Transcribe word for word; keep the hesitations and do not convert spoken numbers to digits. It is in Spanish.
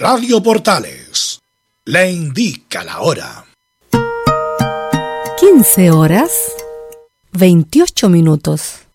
Radio Portales le indica la hora. quince horas, veintiocho minutos.